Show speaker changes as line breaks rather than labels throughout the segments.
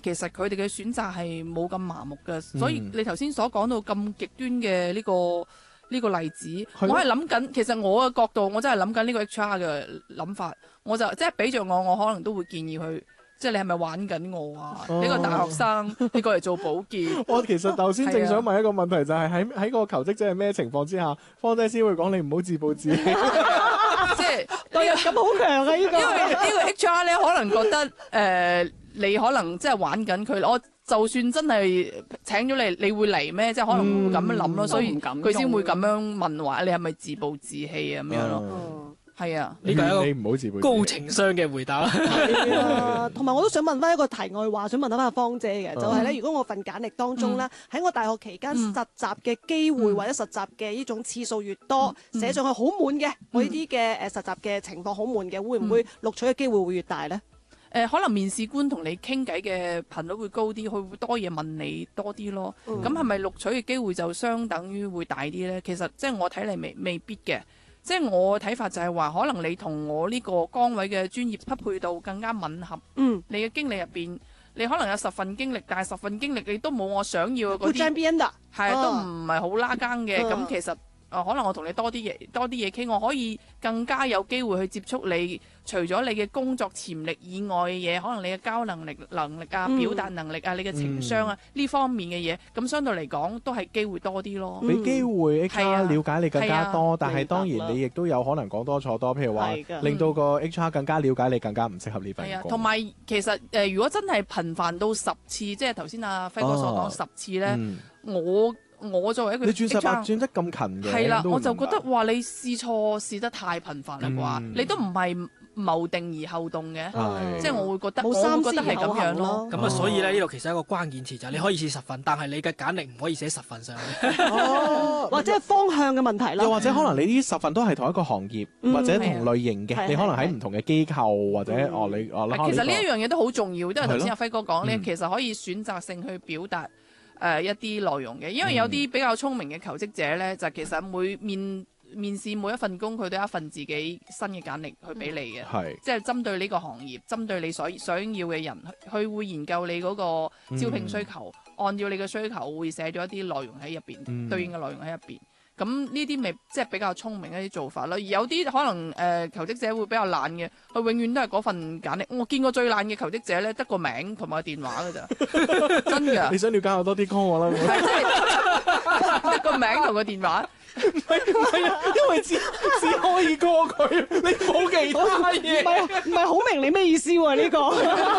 其實佢哋嘅選擇係冇咁麻木嘅，所以你頭先所講到咁極端嘅呢個例子，我係諗緊，其實我嘅角度，我真係諗緊呢個 HR 嘅諗法，我就即係俾着我可能都會建議佢。即係你係咪玩緊我啊？呢個大學生，你過嚟做保潔。
我其實頭先正想問一個問題，就係喺個求職者係咩情況之下，方姐先會講你唔好自暴自棄。
即係
對咁好強啊！呢個
因為呢個 HR 咧，可能覺得你可能即係玩緊佢。我就算真係請咗你，你會嚟咩？即係可能會咁樣諗咯，所以佢先會咁樣問話，你係咪自暴自棄啊？咁樣咯。係啊，
呢個係
你唔好自卑，
高情商嘅回答。
同埋我都想問翻一個題外話，想問翻阿芳姐嘅，就係咧，如果我份簡歷當中咧，喺我大學期間實習嘅機會或者實習嘅呢種次數越多，寫上去好滿嘅，我呢啲嘅實習嘅情況好滿嘅，會唔會錄取嘅機會會越大咧？
可能面試官同你傾偈嘅頻率會高啲，佢會多嘢問你多啲咯。咁係咪錄取嘅機會就相等於會大啲咧？其實即係我睇嚟未必嘅。即係我睇法就係話，可能你同我呢個崗位嘅專業匹配度更加吻合。你嘅經歷入邊，你可能有10份經歷，但係10份經歷你都冇我想要嘅嗰啲，係都唔係好拉更嘅。咁其實可能我同你多啲嘢傾，我可以更加有機會去接觸你。除咗你嘅工作潛力以外嘅嘢，可能你嘅交能力啊、表達能力啊、你嘅情商啊呢方面嘅嘢，咁相對嚟講都係機會多啲咯。
俾機會 HR 了解你更加多，但係當然
明白
你亦都有可能講多錯多，譬如話令到個 HR 更加了解你，更加唔適合呢份工。
同埋其實如果真係頻繁到10次，即係頭先阿輝哥所講10次咧，我作為一個 HR，
你轉18轉得咁勤嘅，
係啦，我就覺得話你試錯試得太頻繁啦啩，你都唔係謀定而後動嘅，即係我會覺得係咁樣咯。
咁所以咧呢度其實一個關鍵詞就係你可以試10份，但係你嘅簡歷唔可以寫10份上去。
或者係方向嘅問題啦。
又或者可能你呢10份都係同一個行業或者同類型嘅，你可能喺唔同嘅機構或者
其實呢一樣嘢都好重要，因為頭先阿輝哥講咧，其實可以選擇性去表達一啲內容嘅，因為有啲比較聰明嘅求職者咧，就其實面試每一份工，佢都有一份自己新嘅簡歷去俾你嘅，即係針對呢個行業，針對你想要嘅人，佢會研究你嗰個招聘需求，按照你嘅需求會寫咗一啲內容喺入邊，對應嘅內容喺入邊。咁呢啲咪即係比較聰明一啲做法咯。而有啲可能求職者會比較懶嘅，佢永遠都係嗰份簡歷。我見過最懶嘅求職者咧，得個名同埋電話㗎咋，真㗎。
你想了解我多啲 call 我啦。
係即係得個名同個電話。
唔係啊，因為只可以過佢，你冇其他嘢。
唔係好明你咩意思喎？呢個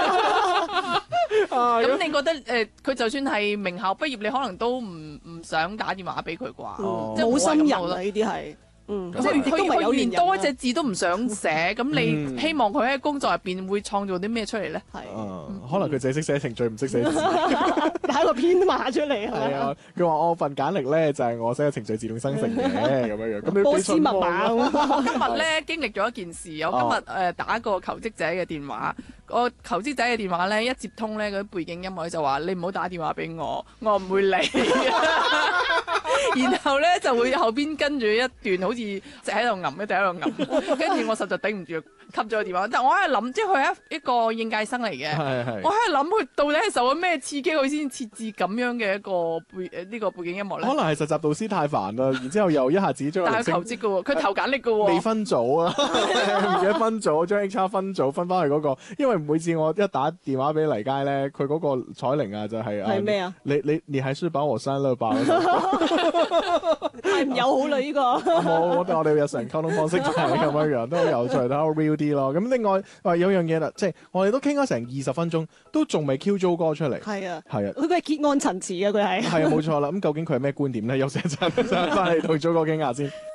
咁你覺得佢就算係名校畢業，你可能都唔想打電話俾佢啩？即係
冇心人啊！呢啲係。
即係佢連多一隻字都唔想寫，咁你希望佢喺工作入邊會創造啲咩出嚟咧？
係，
可能佢淨係識寫程序，唔識寫字，
打個編碼出嚟
係啊！佢話我份簡歷咧就係我寫嘅程序自動生成嘅咁樣樣，咁你
波斯密碼。
我今日咧經歷咗一件事，我今日打個求職者嘅電話，個求職者嘅電話咧一接通咧，嗰啲背景音樂就話你唔好打電話俾我唔會嚟。然後咧就會後邊跟住一段好似直喺度揞，一直喺度揞，跟住我實在頂唔住，吸咗個電話。但我喺度諗，即係佢係一個應屆生嚟嘅，我喺度諗佢到底係受咗咩刺激，佢先設置咁樣嘅一個呢個背景音樂咧？
可能係實習導師太煩啦，然之後又一下子將
但係求職嘅喎，佢投簡歷嘅喎，
未分組啊，而家分組將 HR 分組分翻去嗰個，因為每次我一打電話俾黎佳咧，佢嗰個彩鈴啊就係
咩啊？
你還是把我刪了吧？
係唔友好啦呢個。
冇，我哋日常溝通方式就係咁樣樣，都好有趣，都好 real 啲咯。咁另外有樣嘢啦，即係我哋都傾咗成20分鐘，都仲未 Q 咗歌出嚟。
係啊，
係啊，
佢係結案陳詞嘅，佢係。
係啊，冇錯啦。咁究竟佢係咩觀點咧？休息一陣，翻嚟同組哥傾下先。